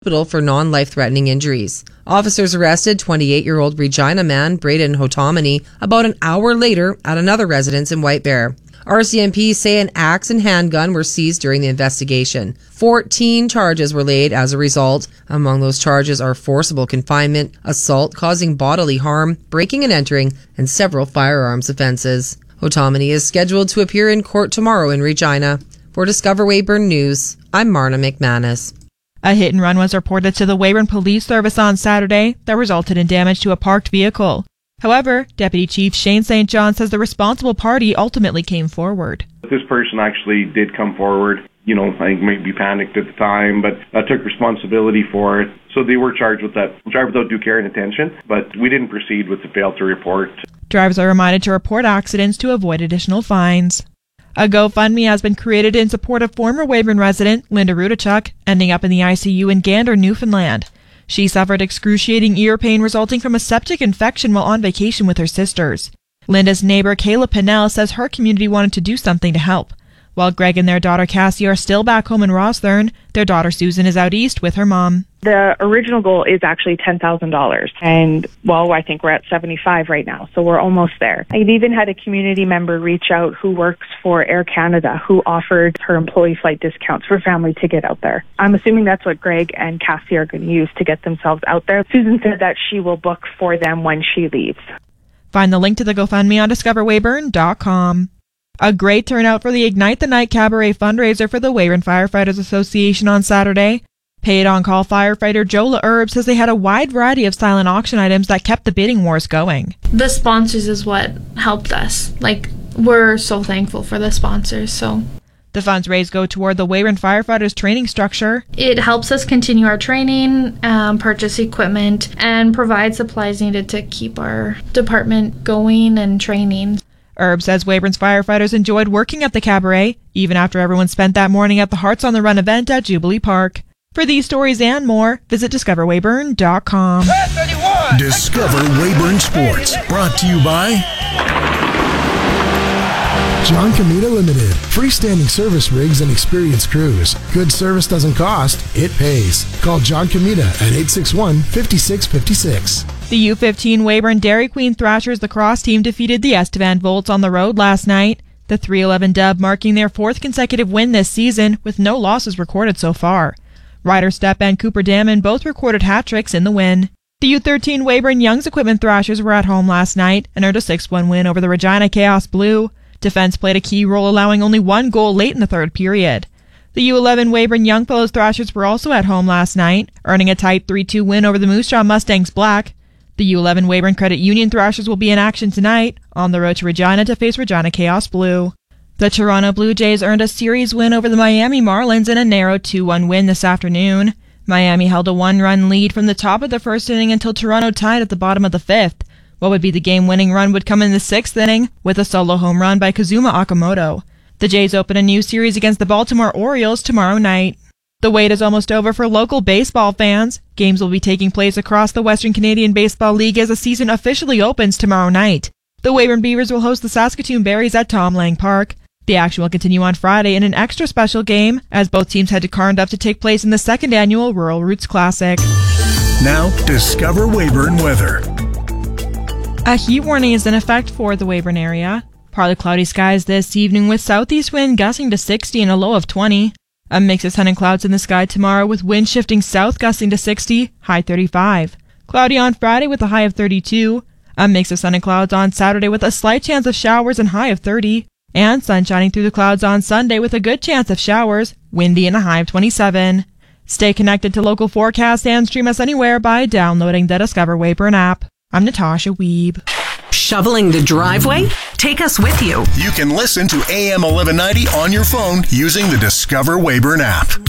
hospital for non-life-threatening injuries. Officers arrested 28-year-old Regina man Braden Hotomany about an hour later at another residence in White Bear. RCMP say an axe and handgun were seized during the investigation. 14 charges were laid as a result. Among those charges are forcible confinement, assault causing bodily harm, breaking and entering, and several firearms offenses. Hotomany is scheduled to appear in court tomorrow in Regina. For Discover Weyburn News, I'm Marna McManus. A hit and run was reported to the Weyburn Police Service on Saturday that resulted in damage to a parked vehicle. However, Deputy Chief Shane St. John says the responsible party ultimately came forward. This person actually did come forward. I think maybe panicked at the time, but took responsibility for it. So they were charged with that. Drive without due care and attention, but we didn't proceed with the fail to report. Drivers are reminded to report accidents to avoid additional fines. A GoFundMe has been created in support of former Weyburn resident Linda Rudachuk, ending up in the ICU in Gander, Newfoundland. She suffered excruciating ear pain resulting from a septic infection while on vacation with her sisters. Linda's neighbor Kayla Pinnell says her community wanted to do something to help. While Greg and their daughter Cassie are still back home in Rosthern, their daughter Susan is out east with her mom. The original goal is actually $10,000, and I think we're at 75 right now, so we're almost there. I've even had a community member reach out who works for Air Canada who offered her employee flight discounts for family to get out there. I'm assuming that's what Greg and Cassie are going to use to get themselves out there. Susan said that she will book for them when she leaves. Find the link to the GoFundMe on discoverweyburn.com. A great turnout for the Ignite the Night Cabaret fundraiser for the Weyburn Firefighters Association on Saturday. Paid on-call firefighter Jola Erb says they had a wide variety of silent auction items that kept the bidding wars going. The sponsors is what helped us. We're so thankful for the sponsors, so. The funds raised go toward the Weyburn Firefighters training structure. It helps us continue our training, purchase equipment, and provide supplies needed to keep our department going and training. Erb says Weyburn's firefighters enjoyed working at the cabaret, even after everyone spent that morning at the Hearts on the Run event at Jubilee Park. For these stories and more, visit discoverweyburn.com. Discover Weyburn Sports, brought to you by John Comita Limited. Freestanding service rigs and experienced crews. Good service doesn't cost, it pays. Call John Comita at 861-5656. The U15 Weyburn Dairy Queen Thrashers lacrosse team defeated the Estevan Volts on the road last night. The 3-11 dub marking their fourth consecutive win this season, with no losses recorded so far. Ryder Stepp and Cooper Damon both recorded hat tricks in the win. The U13 Weyburn Young's Equipment Thrashers were at home last night and earned a 6-1 win over the Regina Chaos Blue. Defense played a key role, allowing only one goal late in the third period. The U11 Weyburn Youngfellows Thrashers were also at home last night, earning a tight 3-2 win over the Moose Jaw Mustangs Black. The U11 Weyburn Credit Union Thrashers will be in action tonight, on the road to Regina to face Regina Chaos Blue. The Toronto Blue Jays earned a series win over the Miami Marlins in a narrow 2-1 win this afternoon. Miami held a 1-run lead from the top of the first inning until Toronto tied at the bottom of the fifth. What would be the game-winning run would come in the sixth inning with a solo home run by Kazuma Okamoto. The Jays open a new series against the Baltimore Orioles tomorrow night. The wait is almost over for local baseball fans. Games will be taking place across the Western Canadian Baseball League as the season officially opens tomorrow night. The Weyburn Beavers will host the Saskatoon Berries at Tom Lang Park. The action will continue on Friday in an extra special game as both teams head to Carnduff to take place in the second annual Rural Roots Classic. Now, Discover Weyburn weather. A heat warning is in effect for the Weyburn area. Partly cloudy skies this evening with southeast wind gusting to 60 and a low of 20. A mix of sun and clouds in the sky tomorrow with wind shifting south gusting to 60, high 35. Cloudy on Friday with a high of 32. A mix of sun and clouds on Saturday with a slight chance of showers and high of 30. And sun shining through the clouds on Sunday with a good chance of showers, windy and a high of 27. Stay connected to local forecasts and stream us anywhere by downloading the Discover Weyburn app. I'm Natasha Wiebe. Shoveling the driveway? Take us with you. You can listen to AM 1190 on your phone using the Discover Weyburn app.